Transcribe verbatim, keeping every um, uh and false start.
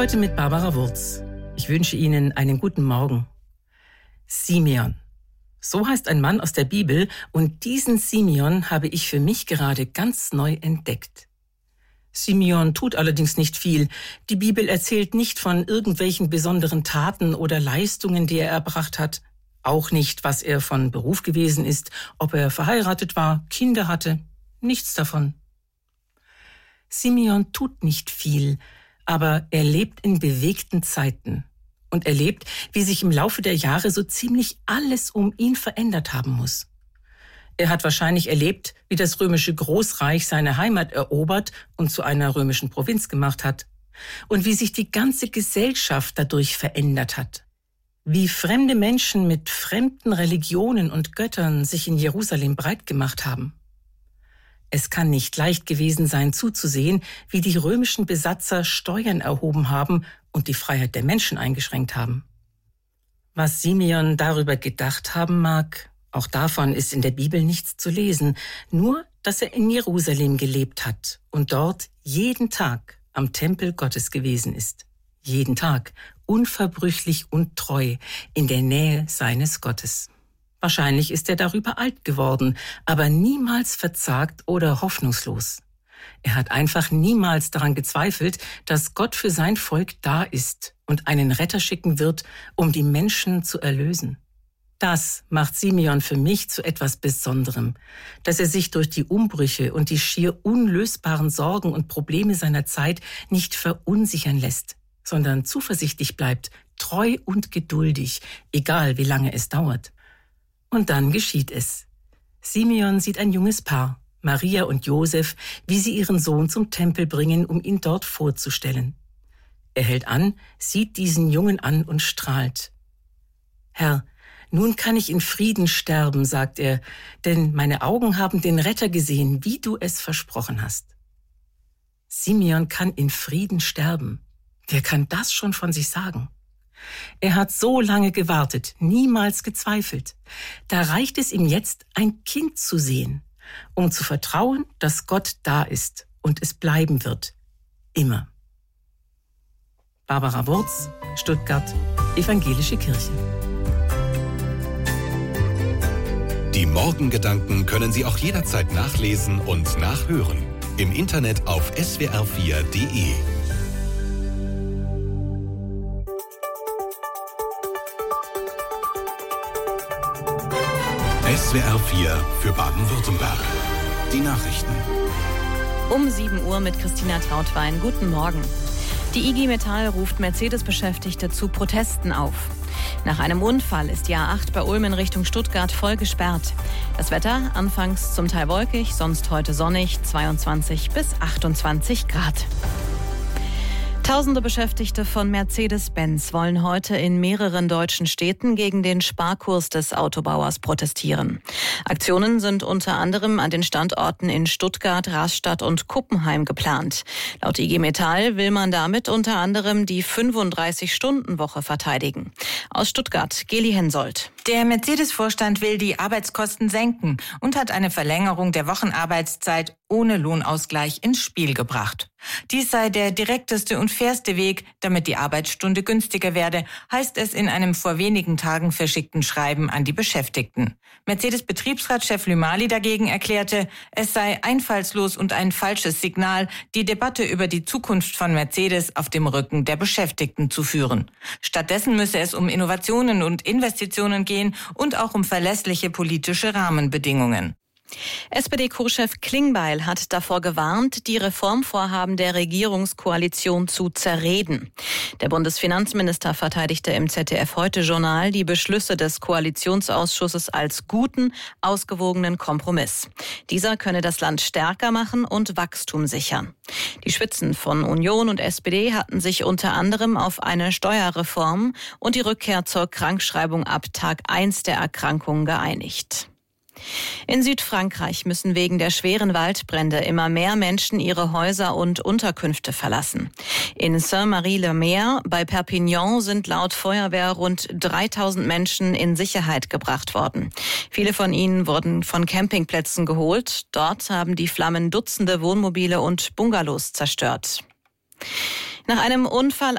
Heute mit Barbara Wurz. Ich wünsche Ihnen einen guten Morgen. Simeon. So heißt ein Mann aus der Bibel und diesen Simeon habe ich für mich gerade ganz neu entdeckt. Simeon tut allerdings nicht viel. Die Bibel erzählt nicht von irgendwelchen besonderen Taten oder Leistungen, die er erbracht hat. Auch nicht, was er von Beruf gewesen ist, ob er verheiratet war, Kinder hatte. Nichts davon. Simeon tut nicht viel, aber er lebt in bewegten Zeiten. Und er lebt, wie sich im Laufe der Jahre so ziemlich alles um ihn verändert haben muss. Er hat wahrscheinlich erlebt, wie das römische Großreich seine Heimat erobert und zu einer römischen Provinz gemacht hat. Und wie sich die ganze Gesellschaft dadurch verändert hat. Wie fremde Menschen mit fremden Religionen und Göttern sich in Jerusalem breit gemacht haben. Es kann nicht leicht gewesen sein, zuzusehen, wie die römischen Besatzer Steuern erhoben haben und die Freiheit der Menschen eingeschränkt haben. Was Simeon darüber gedacht haben mag, auch davon ist in der Bibel nichts zu lesen, nur, dass er in Jerusalem gelebt hat und dort jeden Tag am Tempel Gottes gewesen ist. Jeden Tag, unverbrüchlich und treu, in der Nähe seines Gottes. Wahrscheinlich ist er darüber alt geworden, aber niemals verzagt oder hoffnungslos. Er hat einfach niemals daran gezweifelt, dass Gott für sein Volk da ist und einen Retter schicken wird, um die Menschen zu erlösen. Das macht Simeon für mich zu etwas Besonderem, dass er sich durch die Umbrüche und die schier unlösbaren Sorgen und Probleme seiner Zeit nicht verunsichern lässt, sondern zuversichtlich bleibt, treu und geduldig, egal wie lange es dauert. Und dann geschieht es. Simeon sieht ein junges Paar, Maria und Josef, wie sie ihren Sohn zum Tempel bringen, um ihn dort vorzustellen. Er hält an, sieht diesen Jungen an und strahlt. Herr, nun kann ich in Frieden sterben, sagt er, denn meine Augen haben den Retter gesehen, wie du es versprochen hast. Simeon kann in Frieden sterben. Wer kann das schon von sich sagen? Er hat so lange gewartet, niemals gezweifelt. Da reicht es ihm jetzt, ein Kind zu sehen, um zu vertrauen, dass Gott da ist und es bleiben wird. Immer. Barbara Wurz, Stuttgart, Evangelische Kirche. Die Morgengedanken können Sie auch jederzeit nachlesen und nachhören. Im Internet auf s w r vier punkt d e. S W R vier für Baden-Württemberg. Die Nachrichten. Um sieben Uhr mit Christina Trautwein. Guten Morgen. Die I G Metall ruft Mercedes-Beschäftigte zu Protesten auf. Nach einem Unfall ist die A acht bei Ulm in Richtung Stuttgart voll gesperrt. Das Wetter anfangs zum Teil wolkig, sonst heute sonnig, zweiundzwanzig bis achtundzwanzig Grad. Tausende Beschäftigte von Mercedes-Benz wollen heute in mehreren deutschen Städten gegen den Sparkurs des Autobauers protestieren. Aktionen sind unter anderem an den Standorten in Stuttgart, Rastatt und Kuppenheim geplant. Laut I G Metall will man damit unter anderem die fünfunddreißig-Stunden-Woche verteidigen. Aus Stuttgart, Geli Hensoldt. Der Mercedes-Vorstand will die Arbeitskosten senken und hat eine Verlängerung der Wochenarbeitszeit ohne Lohnausgleich ins Spiel gebracht. Dies sei der direkteste und fairste Weg, damit die Arbeitsstunde günstiger werde, heißt es in einem vor wenigen Tagen verschickten Schreiben an die Beschäftigten. Mercedes-Betriebsratschef Lümali dagegen erklärte, es sei einfallslos und ein falsches Signal, die Debatte über die Zukunft von Mercedes auf dem Rücken der Beschäftigten zu führen. Stattdessen müsse es um Innovationen und Investitionen gehen und auch um verlässliche politische Rahmenbedingungen. S P D-Co-Chef Klingbeil hat davor gewarnt, die Reformvorhaben der Regierungskoalition zu zerreden. Der Bundesfinanzminister verteidigte im Z D F-Heute-Journal die Beschlüsse des Koalitionsausschusses als guten, ausgewogenen Kompromiss. Dieser könne das Land stärker machen und Wachstum sichern. Die Spitzen von Union und S P D hatten sich unter anderem auf eine Steuerreform und die Rückkehr zur Krankschreibung ab Tag eins der Erkrankung geeinigt. In Südfrankreich müssen wegen der schweren Waldbrände immer mehr Menschen ihre Häuser und Unterkünfte verlassen. In Saint-Marie-le-Mer bei Perpignan sind laut Feuerwehr rund dreitausend Menschen in Sicherheit gebracht worden. Viele von ihnen wurden von Campingplätzen geholt. Dort haben die Flammen Dutzende Wohnmobile und Bungalows zerstört. Nach einem Unfall